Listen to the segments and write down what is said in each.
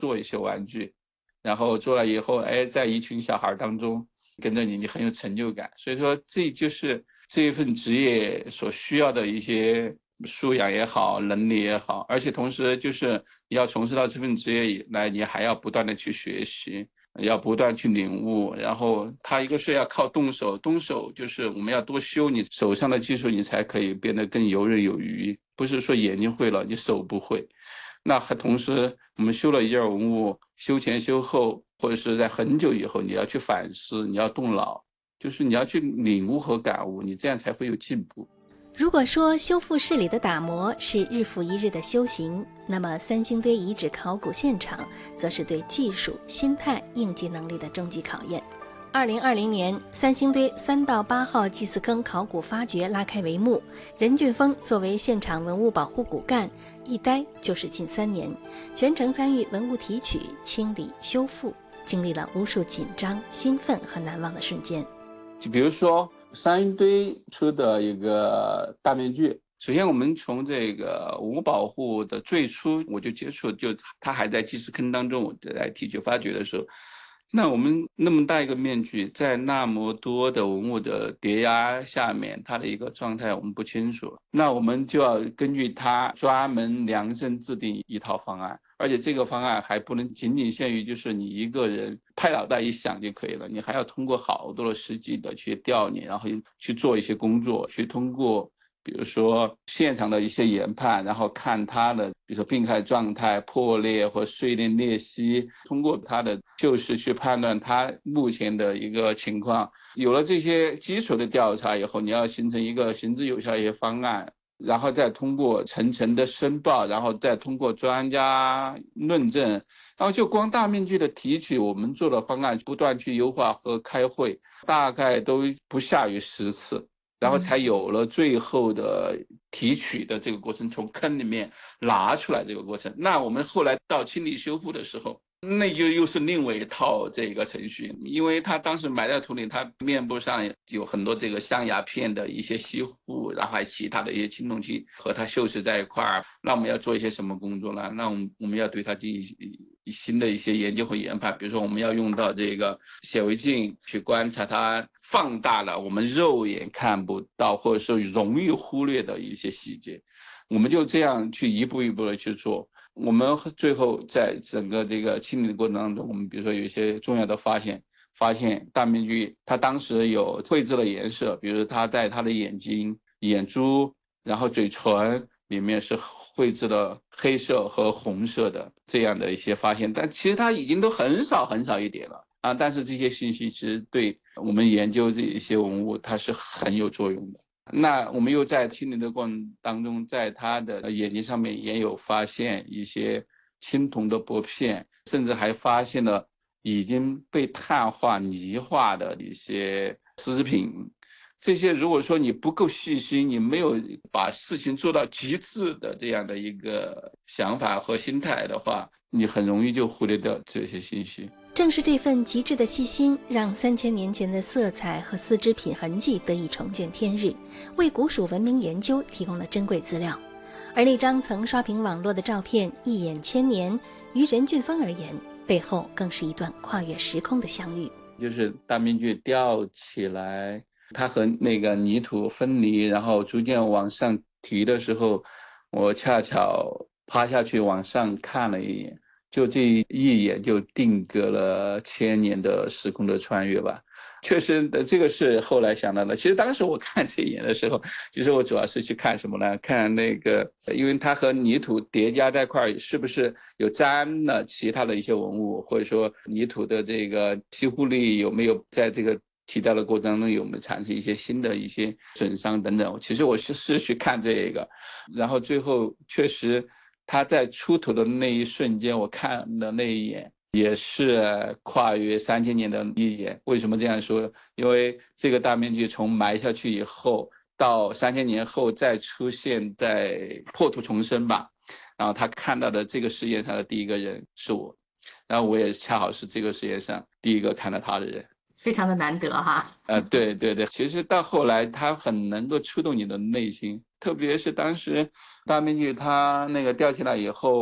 做一些玩具，然后做了以后，哎，在一群小孩当中跟着你，你很有成就感。所以说，这就是这一份职业所需要的一些素养也好，能力也好，而且同时就是你要从事到这份职业以来，你还要不断的去学习。要不断去领悟，然后它一个是要靠动手，动手就是我们要多修你手上的技术，你才可以变得更游刃有余。不是说眼睛会了，你手不会。那还同时，我们修了一件文物，修前修后，或者是在很久以后，你要去反思，你要动脑，就是你要去领悟和感悟，你这样才会有进步。 如果说修复室里的打磨是日复一日的修行，那么三星堆遗址考古现场则是对技术、心态、应急能力的终极考验。2020年，三星堆3到8号祭祀坑考古发掘拉开帷幕，任俊峰作为现场文物保护骨干，一待就是近3年，全程参与文物提取、清理、修复，经历了无数紧张、兴奋和难忘的瞬间。 就比如说三星堆出的一个大面具，首先我们从这个文物保护的最初我就接触，就它还在祭祀坑当中，我在提取发掘的时候，那我们那么大一个面具，在那么多的文物的叠压下面，它的一个状态我们不清楚，那我们就要根据它专门量身制定一套方案，而且这个方案还不能仅仅限于就是你一个人拍脑袋一想就可以了，你还要通过好多的实际的去调研，然后去做一些工作，去通过比如说现场的一些研判，然后看它的比如说病态状态、破裂或碎裂裂隙，通过它的旧事去判断它目前的一个情况。有了这些基础的调查以后，你要形成一个行之有效的一些方案，然后再通过层层的申报，然后再通过专家论证，然后就光大面积的提取，我们做的方案不断去优化和开会，大概都不下于10次。然后才有了最后的提取的这个过程，从坑里面拿出来这个过程。那我们后来到清理修复的时候，那就又是另外一套这个程序，因为他当时埋在土里，他面部上有很多这个象牙片的一些吸附，然后还其他的一些青铜器和它锈蚀在一块儿。那我们要做一些什么工作呢？那我们要对它进行新的一些研究和研判，比如说我们要用到这个显微镜去观察它，放大了我们肉眼看不到或者说容易忽略的一些细节，我们就这样去一步一步的去做。我们最后在整个这个清理的过程当中，我们比如说有一些重要的发现大面具它当时有绘制的颜色，比如它在它的眼睛、眼珠，然后嘴唇里面是绘制了黑色和红色的这样的一些发现，但其实它已经都很少很少一点了啊。但是这些信息其实对我们研究这一些文物它是很有作用的。那我们又在清理的过程当中，在他的眼睛上面也有发现一些青铜的薄片，甚至还发现了已经被碳化泥化的一些丝品。这些如果说你不够细心，你没有把事情做到极致的这样的一个想法和心态的话，你很容易就忽略掉这些信息。 正是这份极致的细心，让3000年前的色彩和丝织品痕迹得以重见天日，为古蜀文明研究提供了珍贵资料。而那张曾刷屏网络的照片一眼千年，于任俊峰而言，背后更是一段跨越时空的相遇。 就是大面具吊起来，它和那个泥土分离，然后逐渐往上提的时候，我恰巧趴下去往上看了一眼，就这一眼就定格了1000年的时空的穿越吧。确实的，这个是后来想到的。其实当时我看这一眼的时候，其实我主要是去看什么呢？看那个，因为它和泥土叠加在一块，是不是有沾了其他的一些文物，或者说泥土的这个吸附力有没有在这个提到的过程当中有没有产生一些新的一些损伤等等。其实我是去看这个，然后最后确实它在出土的那一瞬间，我看的那一眼。也是跨越3000年的一眼。为什么这样说？因为这个大面具从埋下去以后，到3000年后再出现在破土重生吧，然后他看到的这个世界上的第一个人是我，然后我也恰好是这个世界上第一个看到他的人。 非常的难得哈。 对对对，其实到后来他很能够触动你的内心，特别是当时大面具他那个吊起来以后。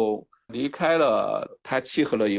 离开了它契合了以